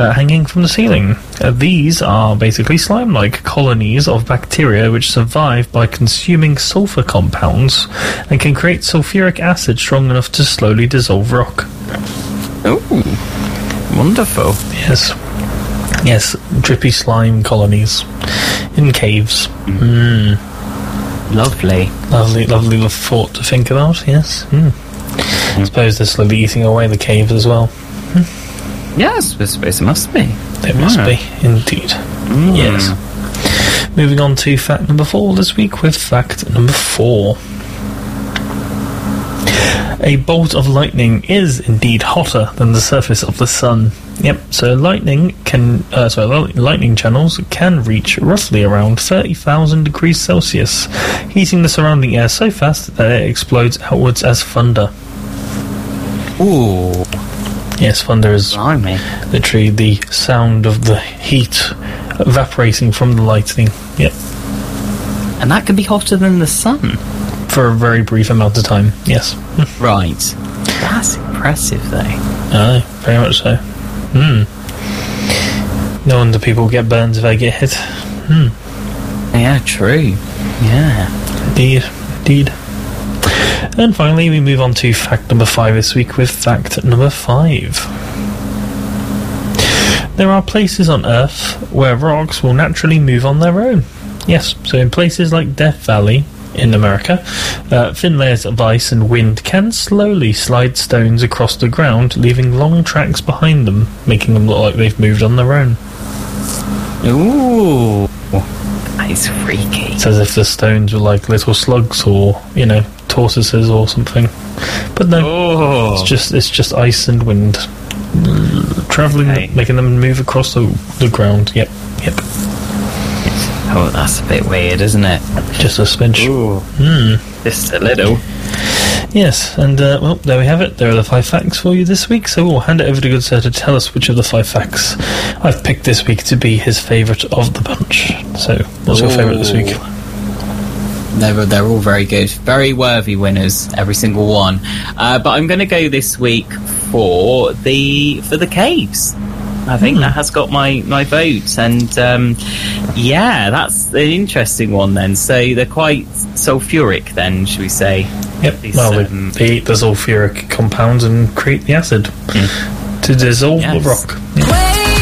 hanging from the ceiling. These are basically slime-like colonies of bacteria which survive by consuming sulfur compounds and can create sulfuric acid strong enough to slowly dissolve rock. Oh, wonderful. Yes, drippy slime colonies in caves. Lovely thought to think about, yes. I suppose they're slowly eating away the caves as well. Yes, I suppose it must be. It must be, indeed. Yes. Moving on to fact number 4 this week with fact number 4. A bolt of lightning is indeed hotter than the surface of the sun. Yep, so lightning channels can reach roughly around 30,000 degrees Celsius, heating the surrounding air so fast that it explodes outwards as thunder. Ooh. Yes, thunder is literally the sound of the heat evaporating from the lightning. Yep. And that can be hotter than the sun? For a very brief amount of time, yes. Right. That's impressive, though. Aye, very much so. No wonder people get burns if they get hit. Yeah, true. Yeah. Indeed. And finally, we move on to fact number 5 this week with fact number 5. There are places on Earth where rocks will naturally move on their own. Yes, so in places like Death Valley in America, thin layers of ice and wind can slowly slide stones across the ground, leaving long tracks behind them, making them look like they've moved on their own. Ooh, that is freaky. It's as if the stones were like little slugs or, tortoises or something. But no, it's just ice and wind travelling, making them move across the ground. Yep. Oh, that's a bit weird, isn't it? Just a smidge. Just a little. Yes, and well, there we have it. There are the 5 facts for you this week, so we'll hand it over to good sir to tell us which of the 5 facts I've picked this week to be his favourite of the bunch. So, what's your favourite this week? They're all very good. Very worthy winners, every single one. But I'm going to go this week for the caves. I think that has got my vote, and that's an interesting one then. So they're quite sulfuric then, should we say? Yep, they eat the sulfuric compounds and create the acid to dissolve the rock. Yep.